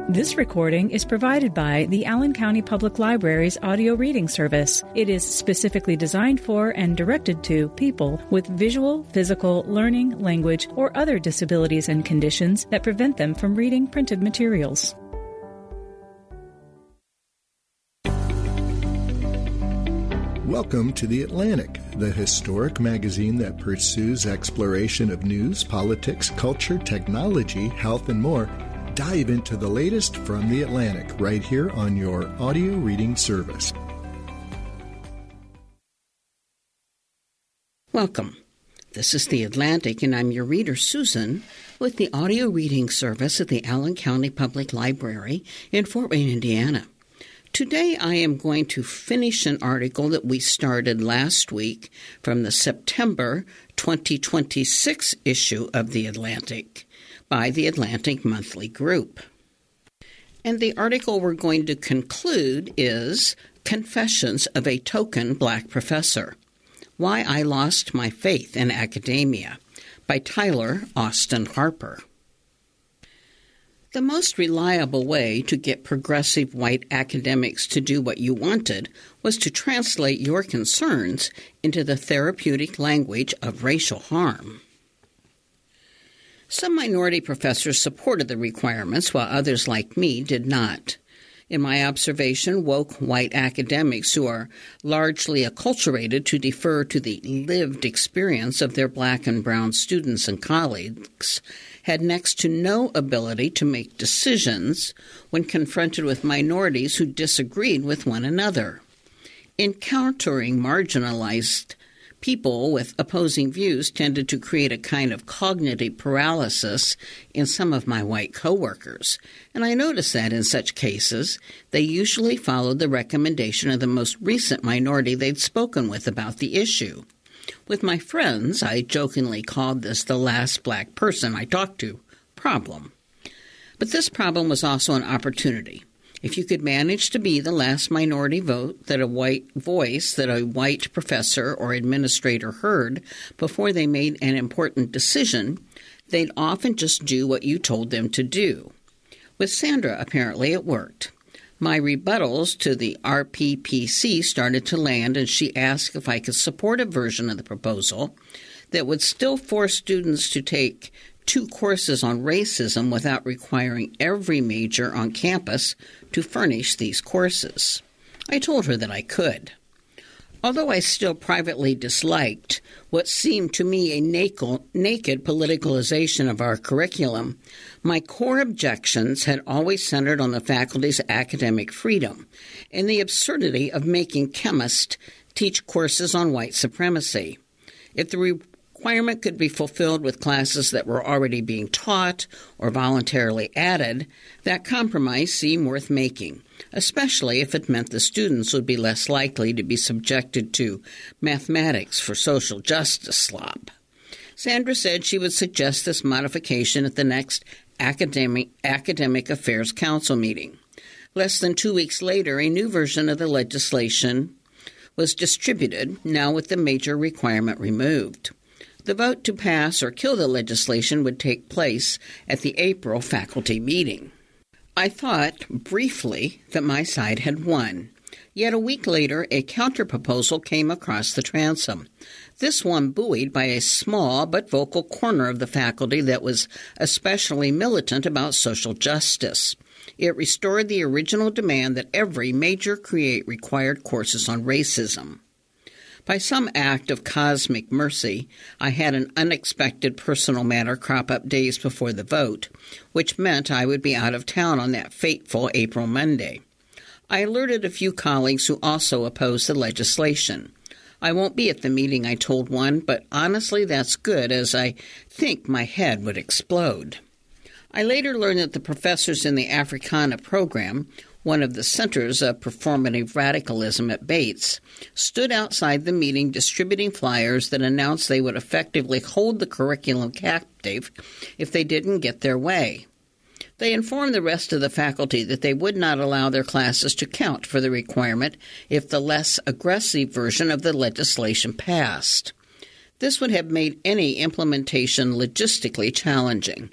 This recording is provided by the Allen County Public Library's audio reading service. It is specifically designed for and directed to people with visual, physical, learning, language, or other disabilities and conditions that prevent them from reading printed materials. Welcome to The Atlantic, the historic magazine that pursues exploration of news, politics, culture, technology, health, and more. Dive into the latest from The Atlantic right here on your audio reading service. Welcome. This is The Atlantic, and I'm your reader, Susan, with the audio reading service at the Allen County Public Library in Fort Wayne, Indiana. Today I am going to finish an article that we started last week from the September 2026 issue of The Atlantic by the Atlantic Monthly Group. And the article we're going to conclude is Confessions of a Token Black Professor: Why I Lost My Faith in Academia by Tyler Austin Harper. The most reliable way to get progressive white academics to do what you wanted was to translate your concerns into the therapeutic language of racial harm. Some minority professors supported the requirements, while others like me did not. In my observation, woke white academics who are largely acculturated to defer to the lived experience of their black and brown students and colleagues had next to no ability to make decisions when confronted with minorities who disagreed with one another. Encountering marginalized people with opposing views tended to create a kind of cognitive paralysis in some of my white coworkers, and I noticed that in such cases, they usually followed the recommendation of the most recent minority they'd spoken with about the issue. With my friends, I jokingly called this the last black person I talked to problem. But this problem was also an opportunity. If you could manage to be the last minority vote that a white voice that a white professor or administrator heard before they made an important decision, they'd often just do what you told them to do. With Sandra, apparently, it worked. My rebuttals to the RPPC started to land, and she asked if I could support a version of the proposal that would still force students to take 2 courses on racism without requiring every major on campus to furnish these courses. I told her that I could. Although I still privately disliked what seemed to me a naked politicalization of our curriculum, my core objections had always centered on the faculty's academic freedom and the absurdity of making chemists teach courses on white supremacy. If the requirement could be fulfilled with classes that were already being taught or voluntarily added, that compromise seemed worth making, especially if it meant the students would be less likely to be subjected to mathematics for social justice slop. Sandra said she would suggest this modification at the next Academic Affairs Council meeting. Less than 2 weeks later, a new version of the legislation was distributed, now with the major requirement removed. The vote to pass or kill the legislation would take place at the April faculty meeting. I thought, briefly, that my side had won. Yet a week later, a counterproposal came across the transom. This one buoyed by a small but vocal corner of the faculty that was especially militant about social justice. It restored the original demand that every major create required courses on racism. By some act of cosmic mercy, I had an unexpected personal matter crop up days before the vote, which meant I would be out of town on that fateful April Monday. I alerted a few colleagues who also opposed the legislation. I won't be at the meeting, I told one, but honestly that's good, as I think my head would explode. I later learned that the professors in the Africana program, one of the centers of performative radicalism at Bates, stood outside the meeting distributing flyers that announced they would effectively hold the curriculum captive if they didn't get their way. They informed the rest of the faculty that they would not allow their classes to count for the requirement if the less aggressive version of the legislation passed. This would have made any implementation logistically challenging.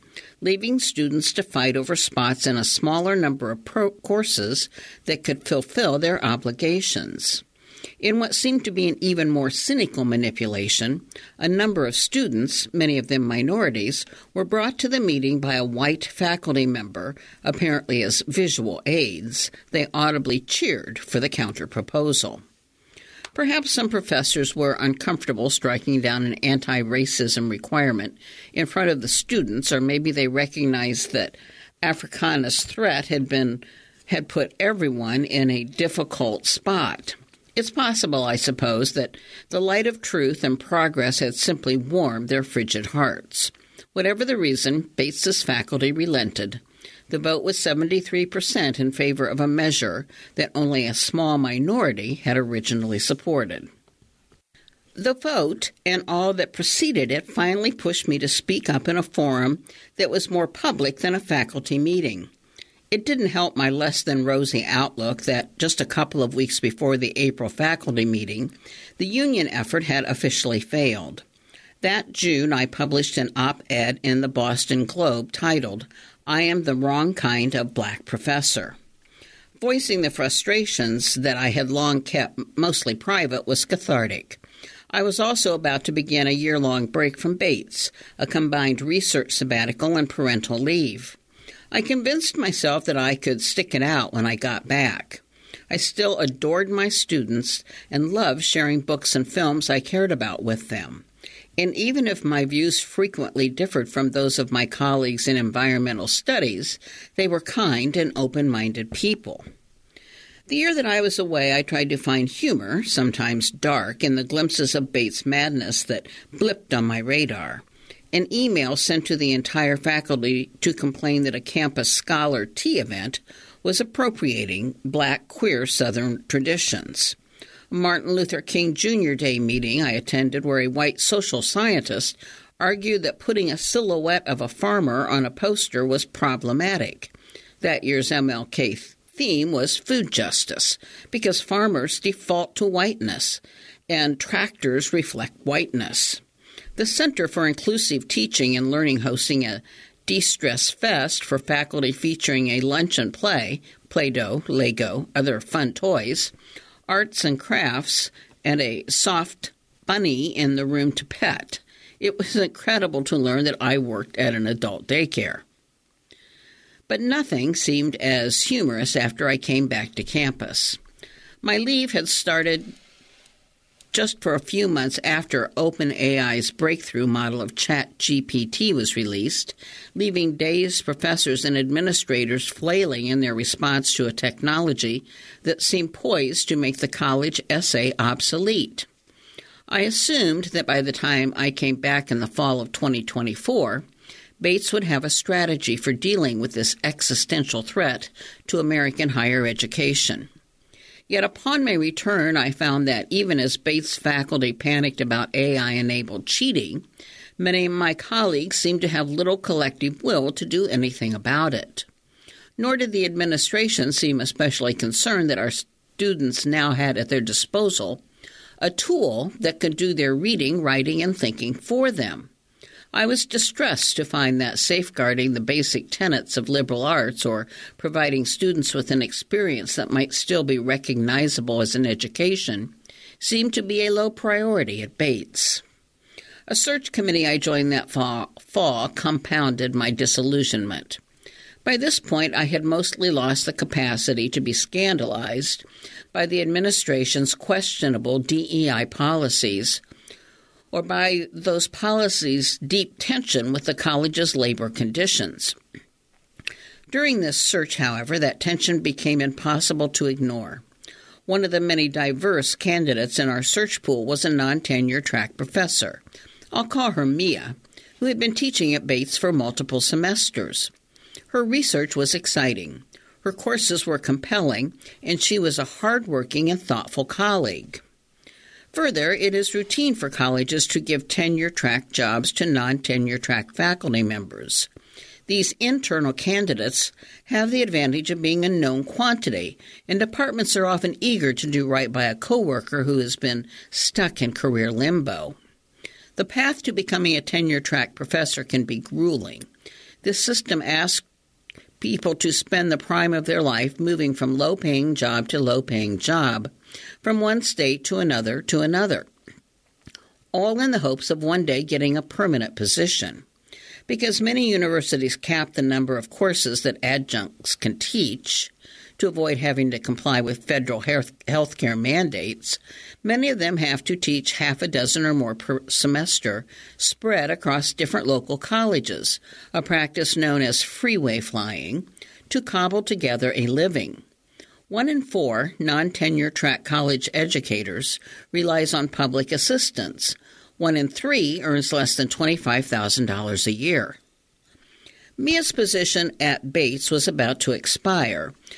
leaving students to fight over spots in a smaller number of courses that could fulfill their obligations. In what seemed to be an even more cynical manipulation, a number of students, many of them minorities, were brought to the meeting by a white faculty member, apparently as visual aids. They audibly cheered for the counter-proposal. Perhaps some professors were uncomfortable striking down an anti-racism requirement in front of the students, or maybe they recognized that Africana's threat had put everyone in a difficult spot. It's possible, I suppose, that the light of truth and progress had simply warmed their frigid hearts. Whatever the reason, Bates's faculty relented. The vote was 73% in favor of a measure that only a small minority had originally supported. The vote and all that preceded it finally pushed me to speak up in a forum that was more public than a faculty meeting. It didn't help my less than rosy outlook that just a couple of weeks before the April faculty meeting, the union effort had officially failed. That June, I published an op-ed in the Boston Globe titled, "I Am the Wrong Kind of Black Professor." Voicing the frustrations that I had long kept mostly private was cathartic. I was also about to begin a year-long break from Bates, a combined research sabbatical and parental leave. I convinced myself that I could stick it out when I got back. I still adored my students and loved sharing books and films I cared about with them. And even if my views frequently differed from those of my colleagues in environmental studies, they were kind and open-minded people. The year that I was away, I tried to find humor, sometimes dark, in the glimpses of Bates madness that blipped on my radar. An email sent to the entire faculty to complain that a campus scholar tea event was appropriating Black queer Southern traditions. A Martin Luther King Jr. Day meeting I attended where a white social scientist argued that putting a silhouette of a farmer on a poster was problematic. That year's MLK theme was food justice, because farmers default to whiteness, and tractors reflect whiteness. The Center for Inclusive Teaching and Learning hosting a De-Stress Fest for faculty featuring a lunch and play, Play-Doh, Lego, other fun toys, arts and crafts, and a soft bunny in the room to pet. It was incredible to learn that I worked at an adult daycare. But nothing seemed as humorous after I came back to campus. My leave had started just for a few months after OpenAI's breakthrough model of ChatGPT was released, leaving dazed professors and administrators flailing in their response to a technology that seemed poised to make the college essay obsolete. I assumed that by the time I came back in the fall of 2024, Bates would have a strategy for dealing with this existential threat to American higher education. Yet upon my return, I found that even as Bates faculty panicked about AI-enabled cheating, many of my colleagues seemed to have little collective will to do anything about it. Nor did the administration seem especially concerned that our students now had at their disposal a tool that could do their reading, writing, and thinking for them. I was distressed to find that safeguarding the basic tenets of liberal arts or providing students with an experience that might still be recognizable as an education seemed to be a low priority at Bates. A search committee I joined that fall compounded my disillusionment. By this point, I had mostly lost the capacity to be scandalized by the administration's questionable DEI policies, or by those policies' deep tension with the college's labor conditions. During this search, however, that tension became impossible to ignore. One of the many diverse candidates in our search pool was a non-tenure track professor. I'll call her Mia, who had been teaching at Bates for multiple semesters. Her research was exciting. Her courses were compelling, and she was a hardworking and thoughtful colleague. Further, it is routine for colleges to give tenure-track jobs to non-tenure-track faculty members. These internal candidates have the advantage of being a known quantity, and departments are often eager to do right by a coworker who has been stuck in career limbo. The path to becoming a tenure-track professor can be grueling. This system asks people to spend the prime of their life moving from low-paying job to low-paying job, from one state to another, all in the hopes of one day getting a permanent position. Because many universities cap the number of courses that adjuncts can teach to avoid having to comply with federal health care mandates, many of them have to teach half a dozen or more per semester spread across different local colleges, a practice known as freeway flying, to cobble together a living. 1 in 4 non-tenure track college educators relies on public assistance. 1 in 3 earns less than $25,000 a year. Mia's position at Bates was about to expire,